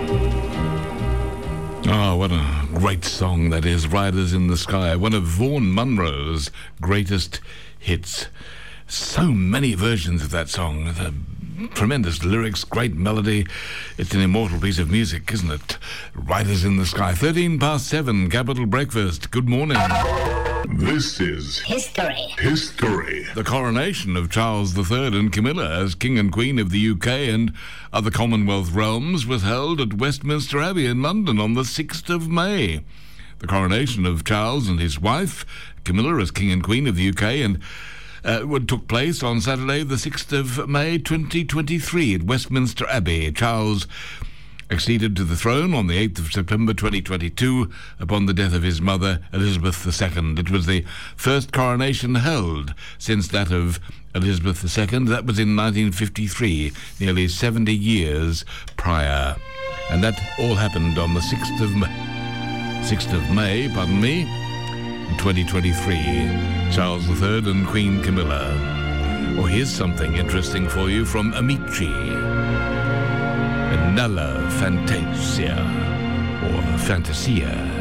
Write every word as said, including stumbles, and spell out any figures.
Oh, what a great song that is, Riders in the Sky, one of Vaughan Munro's greatest hits. So many versions of that song, the tremendous lyrics, great melody. It's an immortal piece of music, isn't it? Riders in the Sky, thirteen past seven, Capital Breakfast. Good morning. This is History. History. The coronation of Charles the Third and Camilla as King and Queen of the U K and other Commonwealth realms was held at Westminster Abbey in London on the sixth of May. The coronation of Charles and his wife, Camilla, as King and Queen of the U K and uh, took place on Saturday the sixth of May twenty twenty-three at Westminster Abbey. Charles acceded to the throne on the eighth of September twenty twenty-two upon the death of his mother, Elizabeth the Second. It was the first coronation held since that of Elizabeth the Second. That was in nineteen fifty-three, nearly seventy years prior. And that all happened on the sixth of May, sixth of May, pardon me, twenty twenty-three. Charles the Third and Queen Camilla. Well, here's something interesting for you from Amici. Nella Fantasia, or Fantasia.